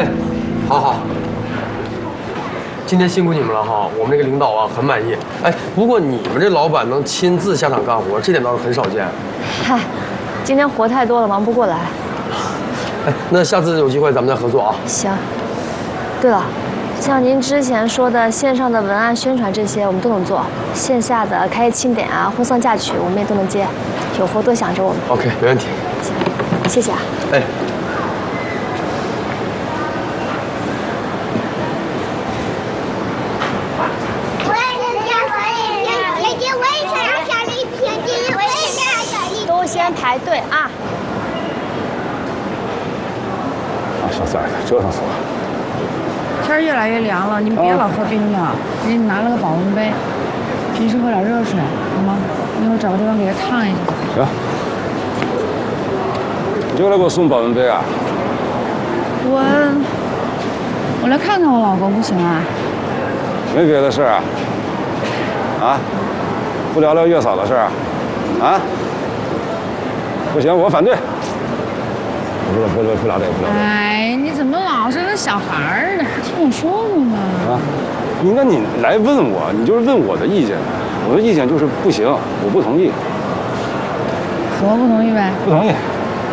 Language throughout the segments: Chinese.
哎，好好。今天辛苦你们了哈，我们这个领导啊很满意。哎，不过你们这老板能亲自下场干活，这点倒是很少见。 嗨，今天活太多了，忙不过来。 哎，那下次有机会咱们再合作啊。 行。对了，像您之前说的线上的文案宣传这些，我们都能做；线下的开业庆典啊、婚丧嫁娶，我们也都能接。有活多想着我们。 OK， 没问题。 行，谢谢啊。 哎。 都先排队啊！ 小崽子，折腾死我！ 天越来越凉了，你们别老喝冰的。给你拿了个保温杯，平时喝点热水，好吗？一会儿找个地方给它烫一下。 行。你就来给我送保温杯啊？ 我来看看我老公不行啊？ 没别的事啊？啊？不聊聊月嫂的事啊？啊？不行，我反对。不聊这个，不聊这个。 哎，你怎么老是跟小孩儿呢？听我说过嘛。 啊，应该你来问我，你就是问我的意见。我的意见就是不行，我不同意。 怎么不同意呗？ 不同意。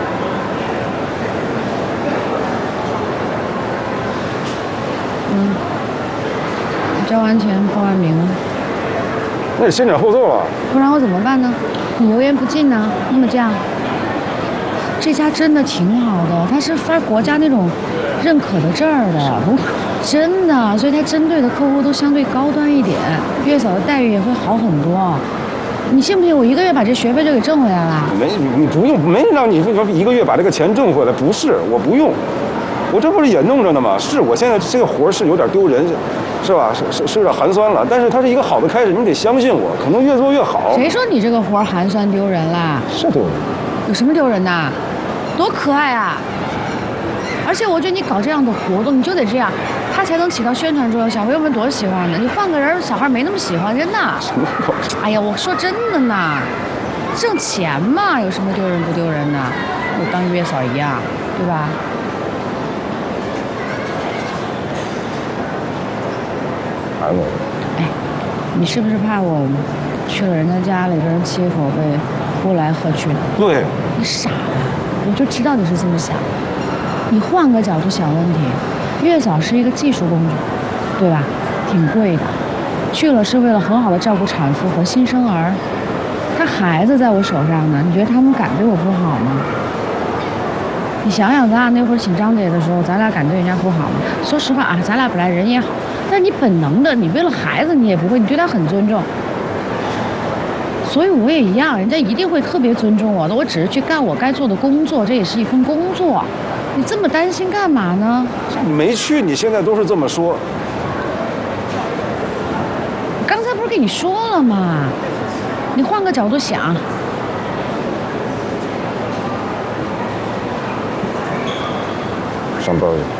你交完钱报完名了。 那得先斩后奏啊。 不然我怎么办呢？你油盐不进呢？那么这样。这家真的挺好的，他是发国家那种认可的证儿的，不，真的，所以他针对的客户都相对高端一点，月嫂的待遇也会好很多。你信不信我1个月把这学费就给挣回来了？ 你不用，没让你1个月把这个钱挣回来，不是，我不用，我这不是也弄着呢吗？是我现在这个活是有点丢人，是吧？是有点寒酸了，但是它是一个好的开始，你得相信我，可能越做越好。 谁说你这个活寒酸丢人啦？ 是丢人。 有什么丢人的？多可爱啊！而且我觉得你搞这样的活动，你就得这样，它才能起到宣传作用。小朋友们多喜欢呢！你换个人，小孩没那么喜欢，真的。 什么话？ 哎呀，我说真的呢，挣钱嘛，有什么丢人不丢人的？我当月嫂一样，对吧？ 还我？ 哎，你是不是怕我去了人家家里被人欺负，被呼来喝去的？ 对。 你傻吧？我就知道你是这么想。你换个角度想问题，月嫂是一个技术工种，对吧？挺贵的，去了是为了很好的照顾产妇和新生儿。他孩子在我手上呢，你觉得他们敢对我不好吗？你想想，咱俩那会儿请张姐的时候，咱俩敢对人家不好吗？说实话啊，咱俩本来人也好，但你本能的，你为了孩子你也不会，你对他很尊重。所以我也一样，人家一定会特别尊重我的。我只是去干我该做的工作，这也是一份工作。你这么担心干嘛呢？ 你没去，你现在都是这么说。 我刚才不是跟你说了吗？你换个角度想。 上班去。